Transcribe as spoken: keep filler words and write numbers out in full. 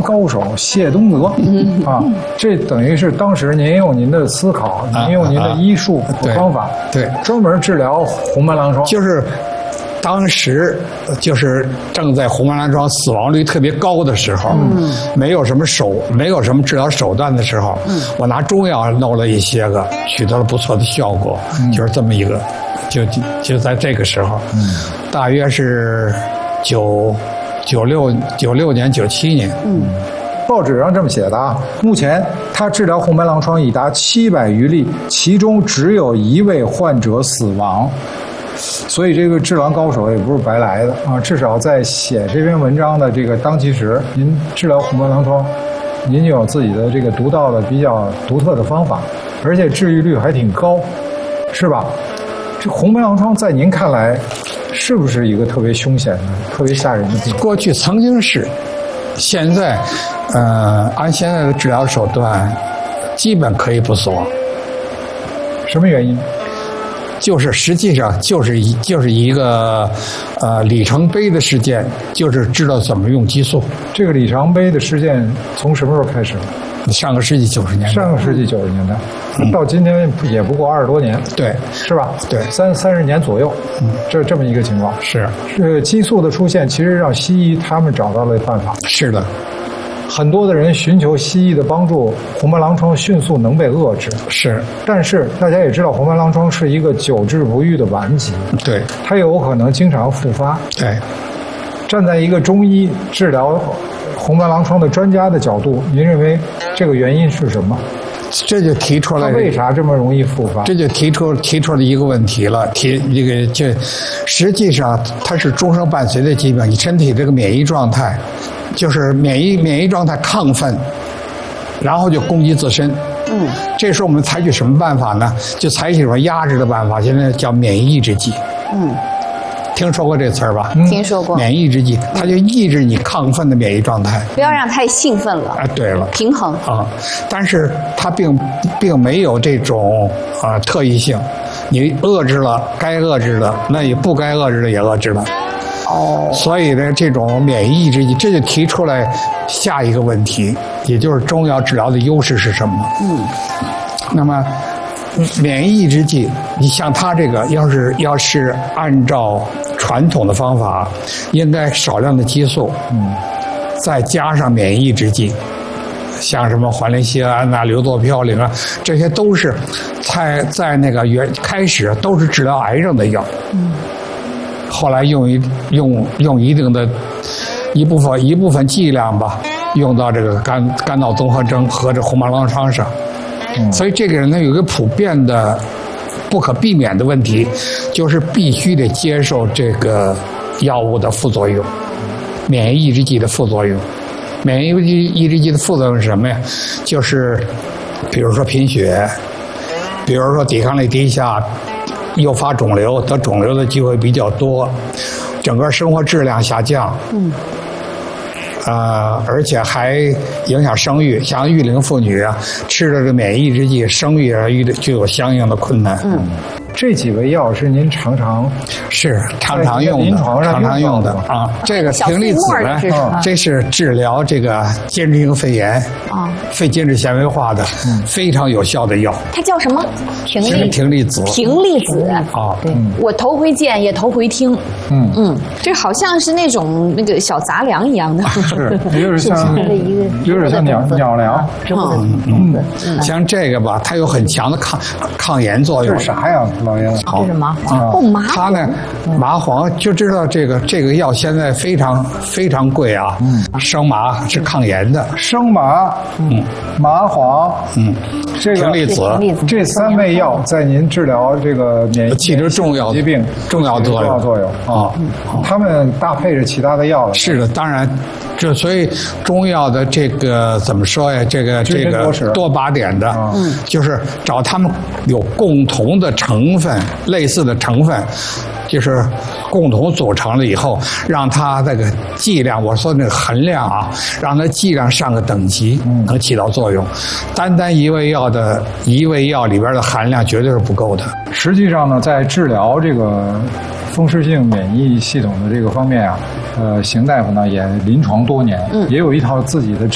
高手谢东泽啊，这等于是当时您用您的思考，您用您的医术和方法， 对， 专门治疗红斑狼疮， 就是。当时就是正在红斑狼疮死亡率特别高的时候，嗯，没有什么手，没有什么治疗手段的时候，嗯，我拿中药弄了一些个，取得了不错的效果，嗯，就是这么一个，就就在这个时候，嗯，大约是九九六九六年九七年，嗯， 报纸上这么写的啊，目前他治疗红斑狼疮已达七百余例，其中只有一位患者死亡。所以这个治疗高手也不是白来的啊！至少在写这篇文章的这个当其时，您治疗红斑狼疮，您就有自己的这个独到的、比较独特的方法，而且治愈率还挺高，是吧？这红斑狼疮在您看来，是不是一个特别凶险的、特别吓人的病？ 过去曾经是，现在，呃，按现在的治疗手段，基本可以不死亡。 什么原因？ 就是实际上就是一就是一个呃里程碑的事件，就是知道怎么用激素。 这个里程碑的事件从什么时候开始？ 上个世纪九十年代。 上个世纪九十年代，嗯、到今天也不过二十多年， 对， 是吧？ 对， 三三十年左右，嗯，这这么一个情况。 是， 是激素的出现，其实让西医他们找到了办法。 是的。 很多的人寻求西医的帮助，红斑狼疮迅速能被遏制。 是， 但是大家也知道，红斑狼疮是一个久治不愈的顽疾。 对， 它有可能经常复发。 对， 站在一个中医治疗红斑狼疮的专家的角度，您认为这个原因是什么？ 这就提出来， 它为啥这么容易复发？ 这就提出提出了一个问题了。提这个这，实际上它是终生伴随的疾病，你身体这个免疫状态。就是免疫免疫状态亢奋，然后就攻击自身。嗯，这时候我们采取什么办法呢？就采取一种压制的办法，现在叫免疫抑制剂。嗯，听说过这词儿吧？ 嗯、听说过。 免疫抑制剂，它就抑制你亢奋的免疫状态， 不要让太兴奋了。 啊，对了， 平衡啊，但是它并并没有这种啊特异性，你遏制了该遏制的，那也不该遏制的也遏制了。哦，所以呢，这种免疫抑制剂，这就提出来下一个问题，也就是中药治疗的优势是什么？嗯，那么免疫抑制剂，你像它这个，要是要是按照传统的方法，应该少量的激素，嗯，再加上免疫抑制剂，像什么环磷酰胺呐、硫唑嘌呤啊，这些都是在在那个原开始都是治疗癌症的药。嗯。后来用一用用一定的一部分一部分剂量吧，用到这个肝肝脑综合征和这红斑狼疮上，嗯、所以这个人呢有一个普遍的不可避免的问题，就是必须得接受这个药物的副作用，免疫抑制剂的副作用。免疫抑制剂的副作用是什么呀？就是比如说贫血，比如说抵抗力低下。诱发肿瘤，得肿瘤的机会比较多，整个生活质量下降，嗯，呃，而且还影响生育，像育龄妇女啊，吃了这免疫抑制剂，生育啊遇就有相应的困难。嗯， 这几味药是您常常是常常用的，常常用的啊。这个葶苈子呢，这是治疗这个间质性肺炎啊，肺间质纤维化的非常有效的药。 它叫什么？葶苈葶苈子。 葶苈子啊， 对，我头回见，也头回听。嗯嗯，这好像是那种那个小杂粮一样的， 是，有点像，有点像鸟鸟粮。 嗯嗯，像这个吧，它有很强的抗抗炎作用。 这是啥呀？ 这是麻黄哦，麻黄。 它呢，麻黄就知道这个这个药现在非常非常贵啊。嗯，生麻是抗炎的， 生麻，嗯，麻黄，嗯，这个葶苈子， 这三味药在您治疗这个免疫起着重要疾病重要作用， 重要作用啊。他们搭配着其他的药了。 是的，当然，这所以中药的这个怎么说呀？这个这个多靶点的，嗯，就是找他们有共同的成分。类似的成分，就是共同组成了以后，让它这个剂量，我说那个含量啊，让它剂量上个等级，能起到作用。单单一味药的一味药里边的含量绝对是不够的。 实际上呢，在治疗这个风湿性免疫系统的这个方面啊，呃，邢大夫呢也临床多年，嗯，也有一套自己的